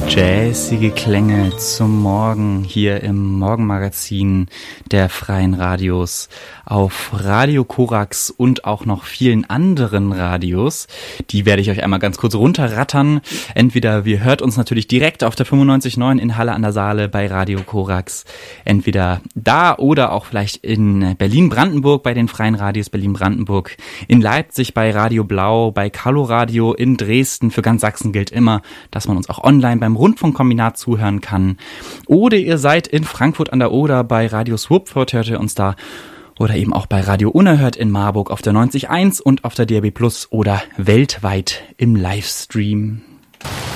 Jazzige Klänge zum Morgen hier im Morgenmagazin der Freien Radios auf Radio Korax und auch noch vielen anderen Radios. Die werde ich euch einmal ganz kurz runterrattern. Entweder ihr hört uns natürlich direkt auf der 95.9 in Halle an der Saale bei Radio Korax. Entweder da oder auch vielleicht in Berlin-Brandenburg bei den Freien Radios Berlin-Brandenburg. In Leipzig bei Radio Blau, bei Carlo Radio, in Dresden. Für ganz Sachsen gilt immer, dass man uns auch online beim Rundfunkkombinat zuhören kann. Oder ihr seid in Frankfurt an der Oder bei Radio Swupfurt, hört ihr uns da. Oder eben auch bei Radio Unerhört in Marburg auf der 90.1 und auf der DAB+ oder weltweit im Livestream.